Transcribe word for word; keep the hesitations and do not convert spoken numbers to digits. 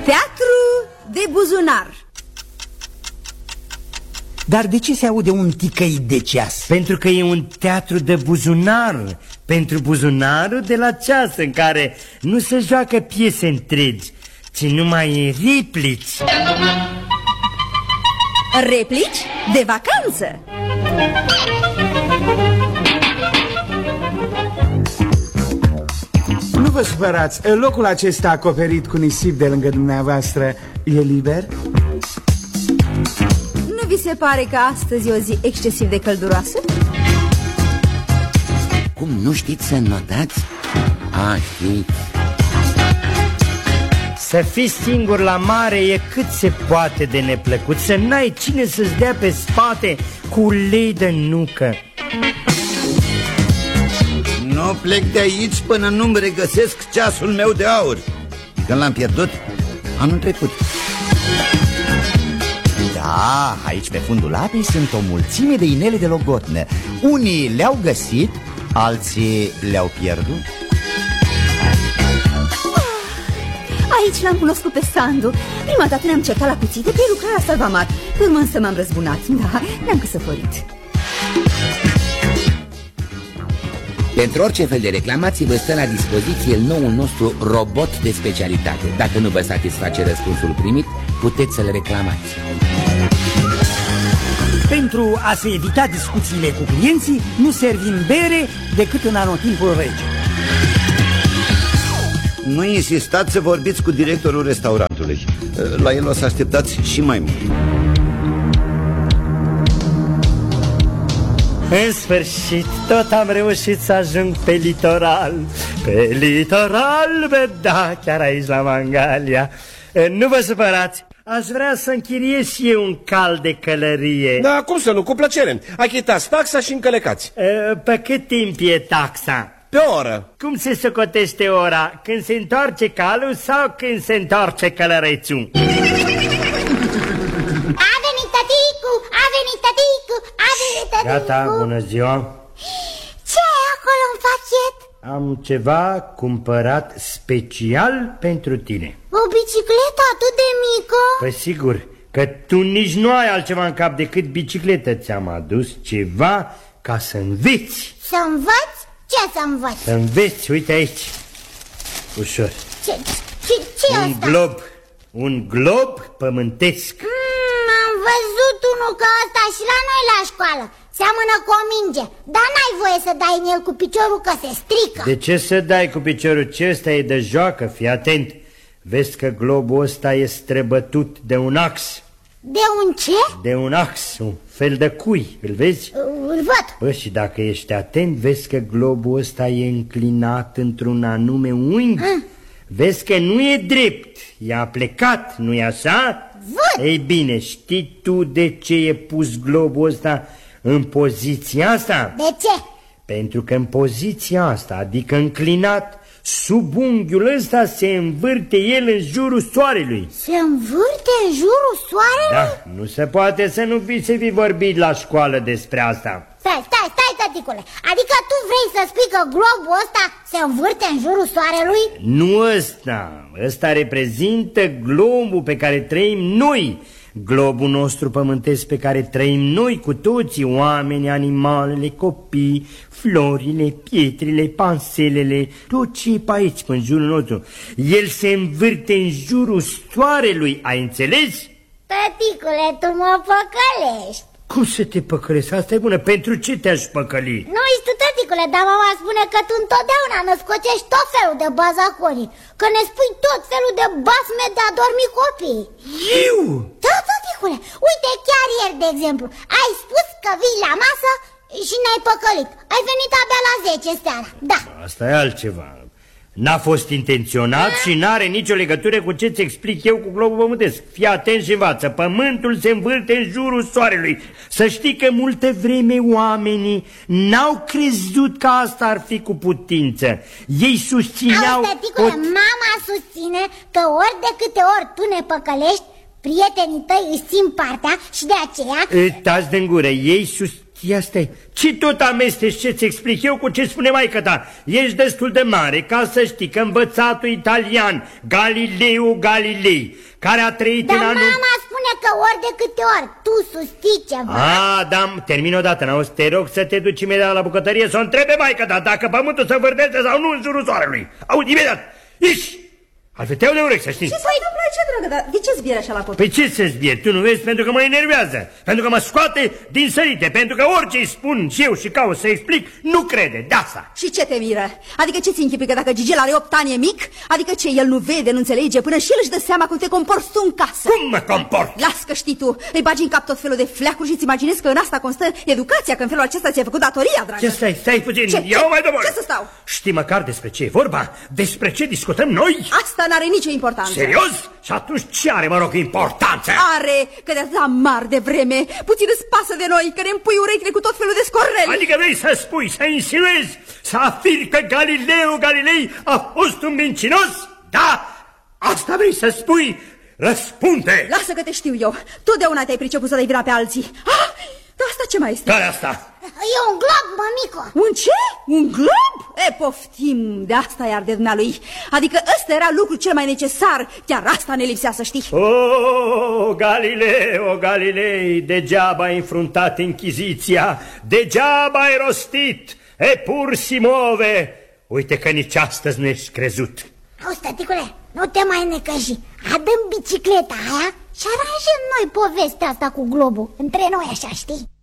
Teatru de buzunar. Dar de ce se aude un ticăi de ceas? Pentru că e un teatru de buzunar. Pentru buzunarul de la ceas, în care nu se joacă piese întregi, ci numai replici. Replici de vacanță. Nu vă supărați, locul acesta acoperit cu nisip de lângă dumneavoastră e liber? Nu vi se pare că astăzi e o zi excesiv de călduroasă? Cum, nu știți să notați? A, știți. Să fii singur la mare e cât se poate de neplăcut. Să n-ai cine să-ți dea pe spate cu ulei de nucă. Nu plec de aici până nu-mi regăsesc ceasul meu de aur. Când l-am pierdut anul trecut. Da, aici pe fundul apei sunt o mulțime de inele de logotnă. Unii le-au găsit, alții le-au pierdut. Aici l-am cunoscut pe Sandu. Prima dată ne-am certat la cuțite pe lucrarea Salvamat. Pe urmă însă m-am răzbunat. Da, ne-am căsătorit. Pentru orice fel de reclamații vă stă la dispoziție noul nostru robot de specialitate. Dacă nu vă satisface răspunsul primit, puteți să-l reclamați. Pentru a se evita discuțiile cu clienții, nu servim bere decât în anotimpul rege. Nu insistați să vorbiți cu directorul restaurantului. La el o să așteptați și mai mult. În sfârșit, tot am reușit să ajung pe litoral. Pe litoral, bă, da, chiar aici la Mangalia. Nu vă supărați, aș vrea să închiriez și eu un cal de călărie. Da, cum să nu, cu plăcere. Achitați taxa și încălecați. Pe cât timp e taxa? Pe o oră. Cum se socotește ora? Când se întoarce calul sau când se întoarce călărețul? A venit tăticu, a venit tăticu, a venit tăticu. Gata, bună ziua. Ce ai acolo în pachet? Am ceva cumpărat special pentru tine. O bicicletă atât de mică? Păi sigur, că tu nici nu ai altceva în cap decât bicicletă. Ți-am adus ceva ca să înveți. Să învăț? Ce să învăț? Să înveți, uite aici. Ușor. Ce, ce, ce Un asta? glob, un glob pământesc. Mm, am văzut unul ca ăsta și la noi la școală. Seamănă cu o minge, dar n-ai voie să dai în el cu piciorul că se strică. De ce să dai cu piciorul? Ce ăsta e de joacă, fii atent. Vezi că globul ăsta e străbătut de un ax. De un ce? De un ax, un fel de cui, îl vezi? Îl văd. Bă, și dacă ești atent, vezi că globul ăsta e înclinat într-un anume unghi. Ah. Vezi că nu e drept, e aplecat, nu-i așa? Văd. Ei bine, știi tu de ce e pus globul ăsta în poziția asta? De ce? Pentru că în poziția asta, adică înclinat, sub unghiul ăsta se învârte el în jurul soarelui. Se învârte în jurul soarelui? Da, nu se poate să nu fi, să fi vorbit la școală despre asta. Stai, stai, stai, tăticule. Adică tu vrei să spui că globul ăsta se învârte în jurul soarelui? Nu ăsta, ăsta reprezintă globul pe care trăim noi. Globul nostru pământesc pe care trăim noi cu toții, oameni, animalele, copii, florile, pietrele, panselele, tot ce e pe aici, pe în jurul nostru. El se învârte în jurul soarelui, ai înțeles? Tăticule, tu mă păcălești. Cum să te păcălesc? Asta e bună. Pentru ce te-aș păcăli? Nu ești tu, tăticule, dar mama spune că tu întotdeauna născocești tot felul de bazaconii. Că ne spui tot felul de basme de a dormi copii. Eu? Da, tăticule, uite, chiar ieri, de exemplu, ai spus că vii la masă și ne-ai păcălit. Ai venit abia la zece seara, da. Asta e altceva. N-a fost intenționat și n-are nicio legătură cu ce-ți explic eu cu globul pământesc. Fii atent și învață. Pământul se învârte în jurul soarelui. Să știi că multă vreme oamenii n-au crezut că asta ar fi cu putință. Ei susțineau... Auzi, tăticule, o... mama susține că ori de câte ori tu ne păcălești, prietenii tăi își țin partea și de aceea... Taci de-n gură. Ei susțin Ia stai, ce tot amesteci ce-ți explic eu cu ce spune maică ta? Ești destul de mare ca să știi că învățatul italian Galileo Galilei, care a trăit Dar în anul... mama spune că ori de câte ori tu susții ceva... A, da, termin odată, n-auzi, te rog să te duci imediat la bucătărie să o întrebe maică ta dacă pământul se vârtește sau nu în jurul soarelui. Auzi, imediat, ieși! Altfel te iau de urechi, să știi. Ce s-a întâmplat, ce dragă, dar de ce zbieri așa la copil? Păi ce să zbieri? Tu nu vezi? Pentru că mă enervează, pentru că mă scoate din sărite, pentru că orice îi spun și eu și caut să explic, nu crede, de asta. Și ce te miră? Adică ce ți închipui că dacă Gigel are opt ani e mic? Adică ce, el nu vede, nu înțelege, până și el își dă seama cum te comporți tu în casă? Cum mă comport? Las că știi tu, îi bagi în cap tot felul de fleacuri și îți imaginezi că în asta constă educația, că în felul acesta ți-ai făcut datoria, dragă. Ce stai, stai puțin, ce, iau ce, mai de ce să stau? Știi măcar despre ce e vorba? Despre ce discutăm noi? Asta n-are nicio importanță. Serios? Și atunci ce are, mă rog, importanță? Are, că de atâta mari de vreme, puțin îți pasă de noi, că ne împui urechile cu tot felul de scorreli. Adică vrei să spui, să insinuezi, să afirmi că Galileo Galilei a fost un mincinos? Da? Asta vrei să spui? Răspunde! Lasă că te știu eu, totdeauna te-ai priceput să dai vina pe alții. Ah, dar asta ce mai este? Care asta? E un glob, mămico. Un ce? Un glob? E, poftim, de asta i-ar de dumnealui. Adică ăsta era lucru cel mai necesar. Chiar asta ne lipsea, să știi. Oh, Galileo Galilei, degeaba ai înfruntat Inchiziția, degeaba ai rostit, e pur si move. Uite că nici astăzi nu ești crezut. Auzi, tăticule, nu te mai necăji. Adă-mi bicicleta aia și aranjăm noi povestea asta cu globul. Între noi, așa, știi?